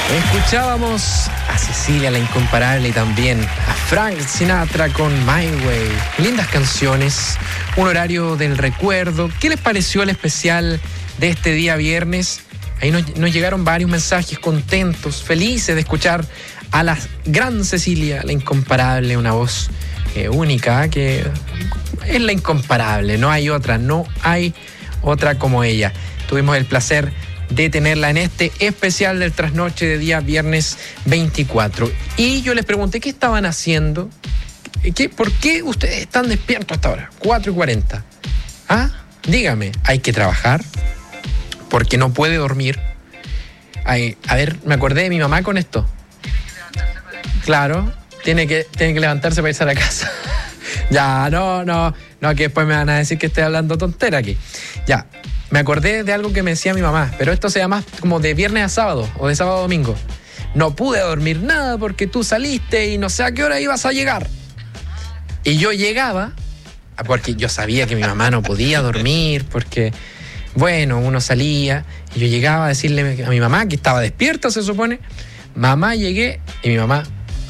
Escuchábamos a Cecilia la Incomparable y también a Frank Sinatra con My Way. Lindas canciones, un horario del recuerdo. ¿Qué les pareció el especial de este día viernes? Ahí nos llegaron varios mensajes contentos, felices de escuchar a la gran Cecilia la Incomparable, una voz única, que es la incomparable, no hay otra como ella. Tuvimos el placer de tenerla en este especial del Trasnoche de día viernes 24. Y yo les pregunté qué estaban haciendo, ¿por qué ustedes están despiertos hasta ahora? 4:40. Dígame, ¿hay que trabajar? Porque no puede dormir. A ver, me acordé de mi mamá con esto. Claro, tiene que levantarse para irse a la casa. Ya, no, que después me van a decir que estoy hablando tontera aquí. Ya, me acordé de algo que me decía mi mamá, pero esto se llama como de viernes a sábado o de sábado a domingo. No pude dormir nada porque tú saliste y no sé a qué hora ibas a llegar. Y yo llegaba, porque yo sabía que mi mamá no podía dormir, porque, bueno, uno salía y yo llegaba a decirle a mi mamá, que estaba despierta, se supone. Mamá, llegué, y mi mamá...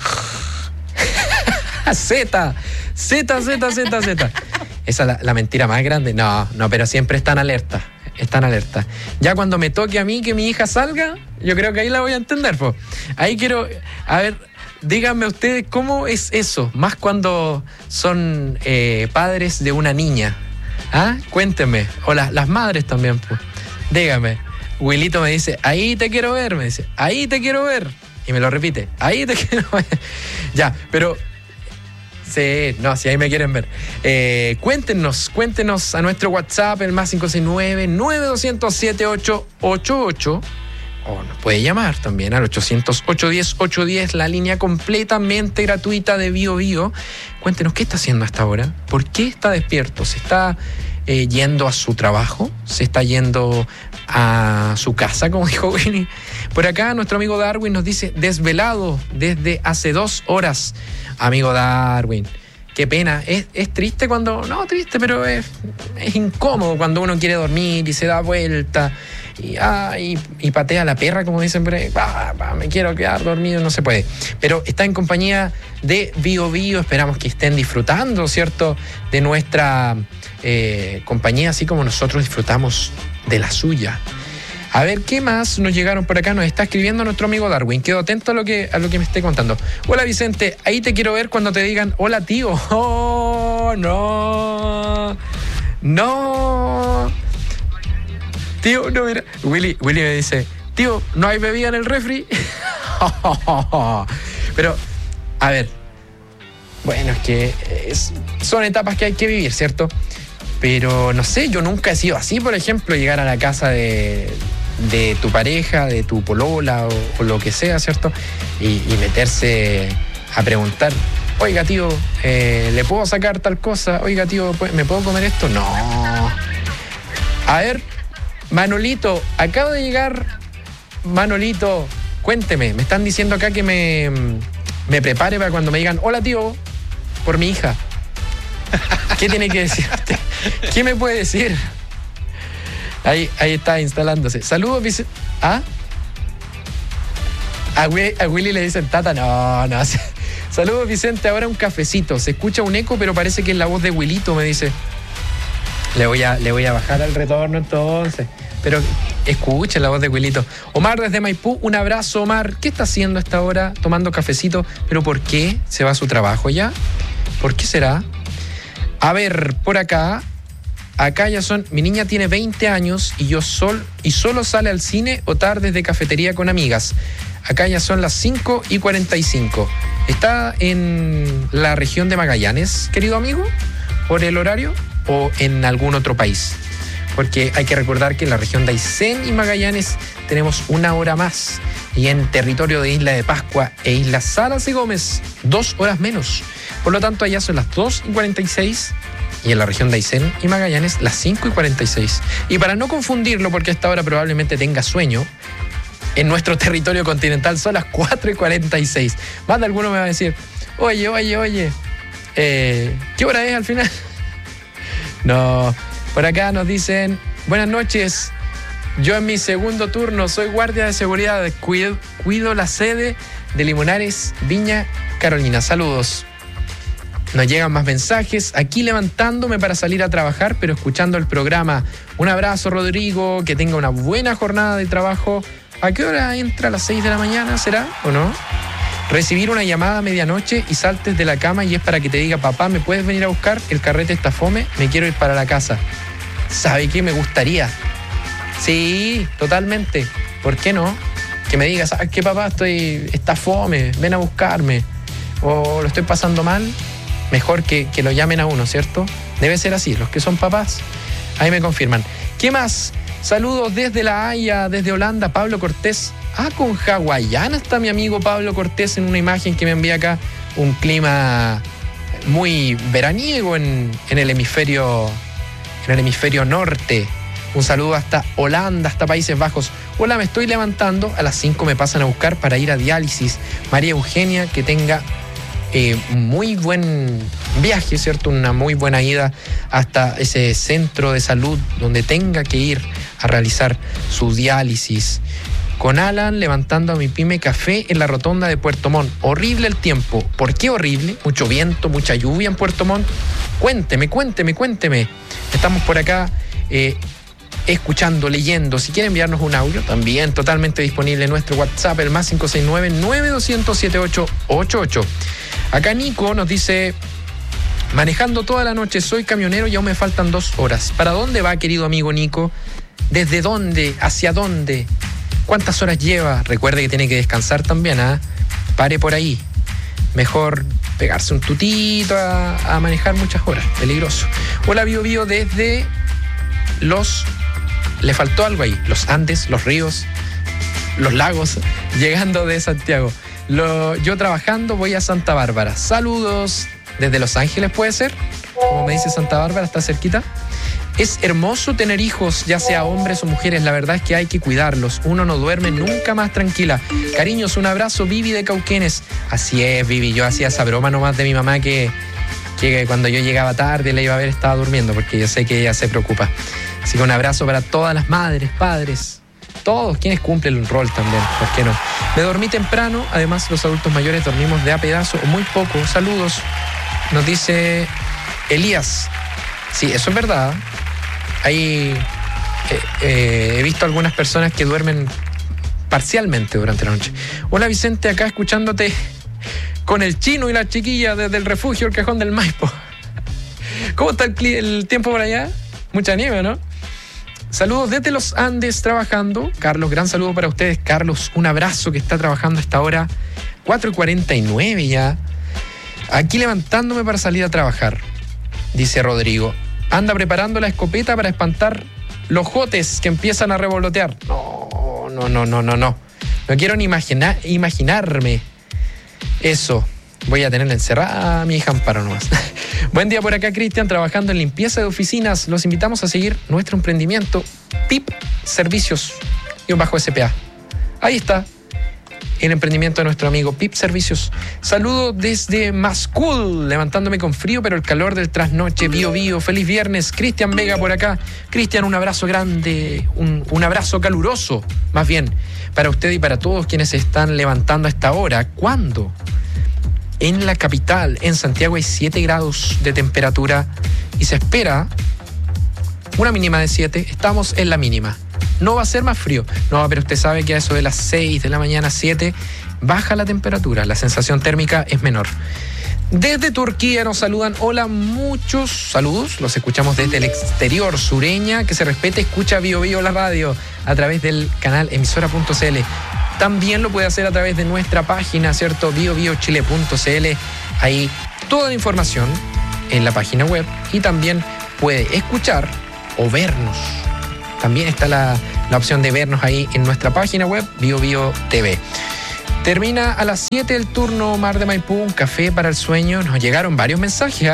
Z. Esa es la mentira más grande. No, pero siempre están alerta. Ya cuando me toque a mí que mi hija salga, yo creo que ahí la voy a entender, po. Ahí quiero, a ver, díganme ustedes cómo es eso, más cuando son padres de una niña. Cuéntenme, o las madres también, pues. Dígame. Wilito me dice, ahí te quiero ver, y me lo repite, ahí te quiero ver. Ya, pero sí, no, si ahí me quieren ver. Cuéntenos a nuestro WhatsApp, el más 569-9200-7888. O nos puede llamar también al 800-810-810, la línea completamente gratuita de Bio Bio. Cuéntenos qué está haciendo hasta ahora, por qué está despierto, se está yendo a su trabajo, se está yendo a su casa, como dijo Winnie. Por acá nuestro amigo Darwin nos dice, desvelado desde hace 2 horas. Amigo Darwin, qué pena, es triste cuando, no triste, pero es incómodo cuando uno quiere dormir y se da vuelta y patea a la perra, como dicen, me quiero quedar dormido, no se puede. Pero está en compañía de Bio Bio, esperamos que estén disfrutando, ¿cierto?, de nuestra compañía, así como nosotros disfrutamos de la suya. A ver, ¿qué más nos llegaron por acá? Nos está escribiendo nuestro amigo Darwin. Quedo atento a lo que me esté contando. Hola, Vicente. Ahí te quiero ver cuando te digan, hola, tío. Oh, no. Tío, no, mira. Willy me dice, tío, ¿no hay bebida en el refri? Pero, a ver. Bueno, es que son etapas que hay que vivir, ¿cierto? Pero, no sé, yo nunca he sido así, por ejemplo, llegar a la casa de tu pareja, de tu polola o lo que sea, ¿cierto? Y meterse a preguntar, oiga, tío, ¿le puedo sacar tal cosa? Oiga, tío, ¿me puedo comer esto? No. A ver, Manolito, acabo de llegar. Manolito, cuénteme, me están diciendo acá que me prepare para cuando me digan, hola, tío, por mi hija. ¿Qué tiene que decir usted? ¿Qué me puede decir? Ahí está instalándose. Saludos, Vicente. A Willy le dicen tata. No. Saludos, Vicente. Ahora un cafecito. Se escucha un eco, pero parece que es la voz de Wilito, me dice. Le voy a bajar al retorno entonces. Pero escuchen la voz de Wilito. Omar desde Maipú, un abrazo, Omar. ¿Qué está haciendo a esta hora? Tomando cafecito. ¿Pero por qué? ¿Se va a su trabajo ya? ¿Por qué será? A ver, por acá ya son, mi niña tiene 20 años y solo sale al cine o tardes de cafetería con amigas. Acá ya son las 5:45. ¿Está en la región de Magallanes, querido amigo, por el horario, o en algún otro país? Porque hay que recordar que en la región de Aysén y Magallanes tenemos 1 hora más. Y en territorio de Isla de Pascua e Islas Salas y Gómez, 2 horas menos. Por lo tanto, allá son las 2:46 y en la región de Aysén y Magallanes las 5:46. Y para no confundirlo, porque a esta hora probablemente tenga sueño, en nuestro territorio continental son las 4:46. Más de alguno me va a decir, oye, ¿qué hora es al final? No, por acá nos dicen, buenas noches. Yo en mi segundo turno soy guardia de seguridad, cuido la sede de Limonares, Viña Carolina. Saludos. Nos llegan más mensajes, aquí levantándome para salir a trabajar, pero escuchando el programa. Un abrazo, Rodrigo, que tenga una buena jornada de trabajo. ¿A qué hora entra? ¿A las 6 de la mañana será o no? Recibir una llamada a medianoche y saltes de la cama y es para que te diga: papá, ¿me puedes venir a buscar? El carrete está fome, me quiero ir para la casa. ¿Sabe qué? Me gustaría. Sí, totalmente. ¿Por qué no? Que me digas: ¿sabes qué, papá? Está fome, ven a buscarme. O lo estoy pasando mal. Mejor que lo llamen a uno, ¿cierto? Debe ser así. Los que son papás, ahí me confirman. ¿Qué más? Saludos desde La Haya, desde Holanda, Pablo Cortés. Con hawaiana está mi amigo Pablo Cortés en una imagen que me envía acá. Un clima muy veraniego en el hemisferio norte. Un saludo hasta Holanda, hasta Países Bajos. Hola, me estoy levantando. A las 5 me pasan a buscar para ir a diálisis. María Eugenia, que tenga muy buen viaje, ¿cierto? Una muy buena ida hasta ese centro de salud donde tenga que ir a realizar su diálisis. Con Alan levantando a mi pyme café en la rotonda de Puerto Montt. Horrible el tiempo. ¿Por qué horrible? Mucho viento, mucha lluvia en Puerto Montt. Cuénteme. Estamos por acá escuchando, leyendo. Si quieren enviarnos un audio, también totalmente disponible en nuestro WhatsApp, el más 569-9200-7888. Acá Nico nos dice: manejando toda la noche, soy camionero y aún me faltan 2 horas. ¿Para dónde va, querido amigo Nico? ¿Desde dónde? ¿Hacia dónde? ¿Cuántas horas lleva? Recuerde que tiene que descansar también, ¿ah? Pare por ahí. Mejor pegarse un tutito a manejar muchas horas. Peligroso. Hola, Bio desde le faltó algo ahí. Los Andes, los ríos, los lagos, llegando de Santiago. Yo trabajando voy a Santa Bárbara. Saludos desde Los Ángeles, ¿puede ser? Como me dice Santa Bárbara, está cerquita. Es hermoso tener hijos, ya sea hombres o mujeres. La verdad es que hay que cuidarlos. Uno no duerme nunca más tranquila. Cariños, un abrazo, Vivi de Cauquenes. Así es, Vivi. Yo hacía esa broma nomás de mi mamá que cuando yo llegaba tarde la iba a ver, estaba durmiendo, porque yo sé que ella se preocupa. Así que un abrazo para todas las madres, padres, todos quienes cumplen el rol también, ¿por qué no? Me dormí temprano, además los adultos mayores dormimos de a pedazo o muy poco. Saludos, nos dice Elías. Sí, eso es verdad. Ahí he visto algunas personas que duermen parcialmente durante la noche. Hola, Vicente, acá escuchándote con el chino y la chiquilla desde el refugio El Cajón del Maipo. ¿Cómo está el tiempo por allá? Mucha nieve, ¿no? Saludos desde los Andes trabajando. Carlos, gran saludo para ustedes. Carlos, un abrazo, que está trabajando a esta hora. 4:49 ya. Aquí levantándome para salir a trabajar, dice Rodrigo. Anda preparando la escopeta para espantar los jotes que empiezan a revolotear. No. No quiero ni imaginarme eso. Voy a tenerla encerrada, mi hija Amparo nomás. Buen día por acá, Cristian, trabajando en limpieza de oficinas. Los invitamos a seguir nuestro emprendimiento PIP Servicios _SPA. Ahí está el emprendimiento de nuestro amigo PIP Servicios. Saludo desde Mascul, levantándome con frío, pero el calor del trasnoche. Bio. Feliz viernes. Cristian Vega por acá. Cristian, un abrazo grande, un abrazo caluroso, más bien, para usted y para todos quienes se están levantando a esta hora. ¿Cuándo? En la capital, en Santiago, hay 7 grados de temperatura y se espera una mínima de 7. Estamos en la mínima. No va a ser más frío. No, pero usted sabe que a eso de las 6 de la mañana, 7, baja la temperatura. La sensación térmica es menor. Desde Turquía nos saludan. Hola, muchos saludos. Los escuchamos desde el exterior. Sureña, que se respete, escucha Bio la radio a través del canal emisora.cl. También lo puede hacer a través de nuestra página, ¿cierto? biobiochile.cl. Ahí toda la información en la página web, y también puede escuchar o vernos. También está la opción de vernos ahí en nuestra página web, BioBio TV. Termina a las 7 el turno Mar de Maipú, un café para el sueño. Nos llegaron varios mensajes,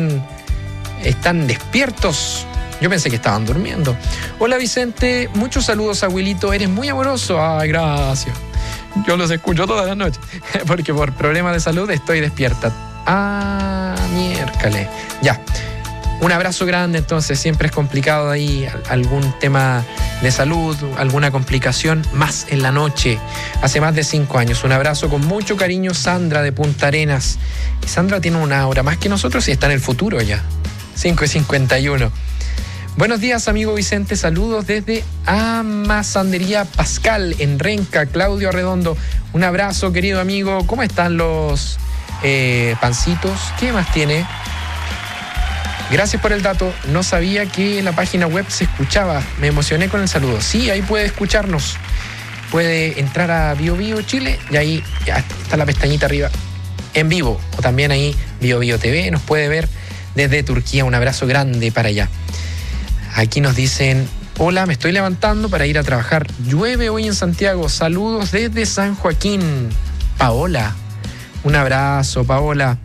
están despiertos. Yo pensé que estaban durmiendo. Hola, Vicente, muchos saludos, abuelito, eres muy amoroso. Ay, gracias. Yo los escucho todas las noches, porque por problemas de salud estoy despierta. Miércale. Ya. Un abrazo grande, entonces, siempre es complicado ahí algún tema de salud, alguna complicación, más en la noche, hace más de 5 años. Un abrazo con mucho cariño, Sandra de Punta Arenas. Y Sandra tiene una hora más que nosotros y está en el futuro ya, 5:51. Buenos días, amigo Vicente, saludos desde Amasandería Pascal en Renca, Claudio Arredondo. Un abrazo, querido amigo. ¿Cómo están los pancitos? ¿Qué más tiene? Gracias por el dato. No sabía que en la página web se escuchaba. Me emocioné con el saludo. Sí, ahí puede escucharnos. Puede entrar a Bio Bio Chile y ahí ya está la pestañita arriba en vivo. O también ahí Bio Bio TV. Nos puede ver desde Turquía. Un abrazo grande para allá. Aquí nos dicen: hola, me estoy levantando para ir a trabajar. Llueve hoy en Santiago. Saludos desde San Joaquín. Paola. Un abrazo, Paola.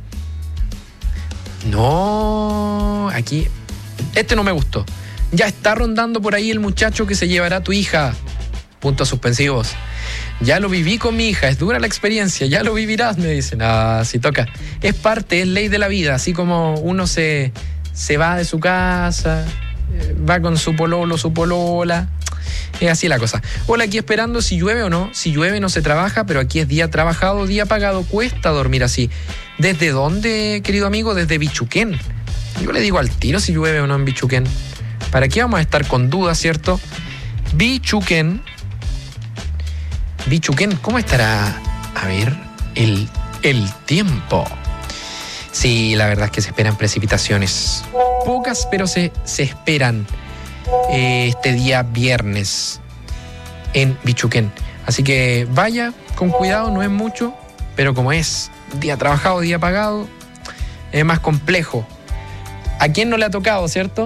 No, aquí, no me gustó. Ya está rondando por ahí el muchacho que se llevará a tu hija. Puntos suspensivos. Ya lo viví con mi hija, es dura la experiencia, ya lo vivirás, me dicen. Ah, si toca. Es parte, es ley de la vida, así como uno se va de su casa, va con su pololo, su polola. Es así la cosa. Hola, aquí esperando si llueve o no. Si llueve no se trabaja, pero aquí es día trabajado, día pagado. Cuesta dormir así. ¿Desde dónde, querido amigo? Desde Bichuquén. Yo le digo al tiro si llueve o no en Bichuquén. ¿Para qué vamos a estar con dudas, cierto? Bichuquén. Bichuquén, ¿cómo estará? A ver, el tiempo. Sí, la verdad es que se esperan precipitaciones. Pocas, pero se esperan este día viernes en Bichuquén. Así que vaya con cuidado, no es mucho, pero como es día trabajado, día pagado, es más complejo. ¿A quién no le ha tocado, cierto?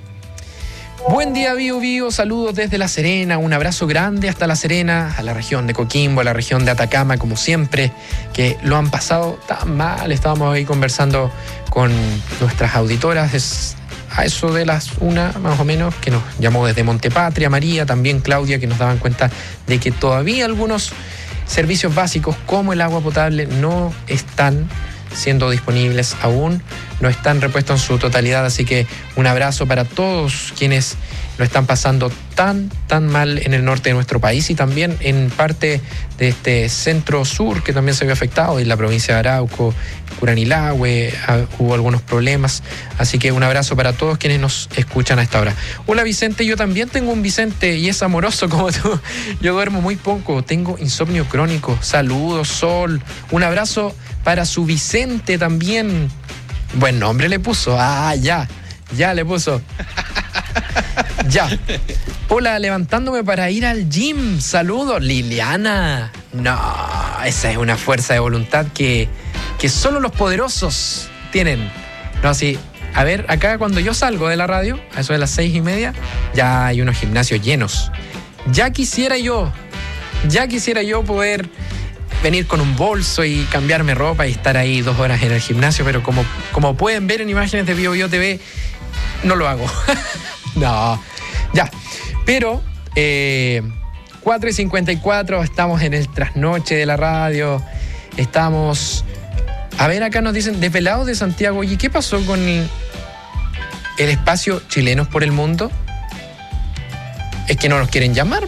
Buen día, Bio Bio, saludos desde La Serena, un abrazo grande hasta La Serena, a la región de Coquimbo, a la región de Atacama, como siempre, que lo han pasado tan mal. Estábamos ahí conversando con nuestras auditoras, a eso de las 1 más o menos, que nos llamó desde Montepatria, María, también Claudia, que nos daban cuenta de que todavía algunos servicios básicos como el agua potable no están siendo disponibles aún, no están repuestos en su totalidad, así que un abrazo para todos quienes lo están pasando tan mal en el norte de nuestro país y también en parte de este centro sur que también se vio afectado, en la provincia de Arauco, Curanilahue, hubo algunos problemas, así que un abrazo para todos quienes nos escuchan a esta hora. Hola Vicente, yo también tengo un Vicente y es amoroso como tú. Yo duermo muy poco, tengo insomnio crónico. Saludos, Sol. Un abrazo para su Vicente también. Buen nombre le puso. Ya le puso. Ya. Hola, levantándome para ir al gym. Saludos, Liliana. No, esa es una fuerza de voluntad que solo los poderosos tienen. No, sí. A ver, acá cuando yo salgo de la radio, a eso de las 6:30, ya hay unos gimnasios llenos. Ya quisiera yo poder venir con un bolso y cambiarme ropa y estar ahí 2 horas en el gimnasio, pero como pueden ver en imágenes de Bio Bio TV, no lo hago. No, ya. Pero 4:54, estamos en el trasnoche de la radio. Estamos... A ver, acá nos dicen, desvelados de Santiago. Oye, ¿qué pasó con el espacio Chilenos por el Mundo? ¿Es que no nos quieren llamar?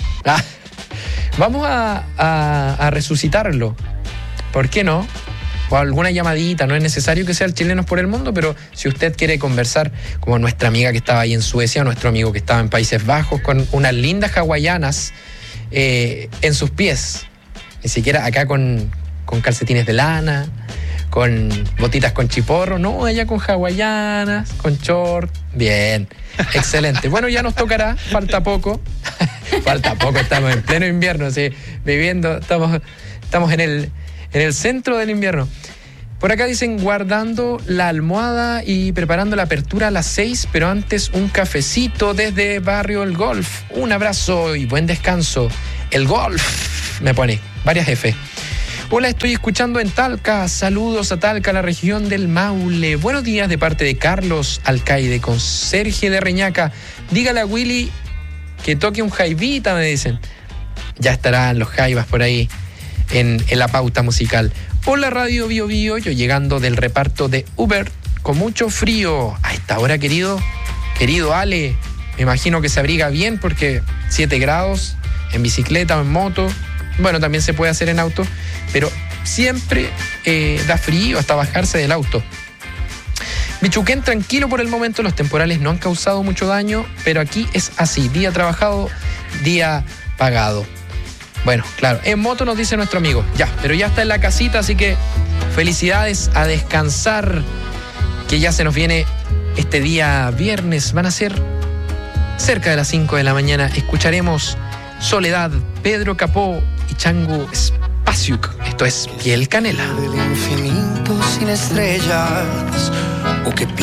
Vamos a resucitarlo. ¿Por qué no? O alguna llamadita, no es necesario que sea el Chilenos por el Mundo, pero si usted quiere conversar, como nuestra amiga que estaba ahí en Suecia, nuestro amigo que estaba en Países Bajos, con unas lindas hawaianas en sus pies, ni siquiera acá con calcetines de lana, con botitas con chiporro, no, allá con hawaianas, con short, bien, excelente. Bueno, ya nos tocará, falta poco, estamos en pleno invierno, sí, viviendo, estamos en el centro del invierno. Por acá dicen, guardando la almohada y preparando la apertura a las 6, pero antes un cafecito desde Barrio El Golf. Un abrazo y buen descanso. El Golf, me pone, varias F. Hola, estoy escuchando en Talca. Saludos a Talca, la región del Maule. Buenos días de parte de Carlos Alcaide, conserje de Reñaca. Dígale a Willy que toque un jaivita, me dicen. Ya estarán los jaivas por ahí en la pauta musical. Hola, Radio Bio Bio. Yo llegando del reparto de Uber con mucho frío. A esta hora, querido Ale, me imagino que se abriga bien porque 7 grados en bicicleta o en moto. Bueno, también se puede hacer en auto, pero siempre da frío hasta bajarse del auto. Bichuquén tranquilo por el momento, los temporales no han causado mucho daño, pero aquí es así, día trabajado, día pagado. Bueno, claro, en moto nos dice nuestro amigo, pero ya está en la casita, así que felicidades, a descansar, que ya se nos viene este día viernes, van a ser cerca de las 5 de la mañana, escucharemos Soledad, Pedro Capó y Chango Spasiuk. Esto es Piel Canela. Del infinito sin estrellas, o que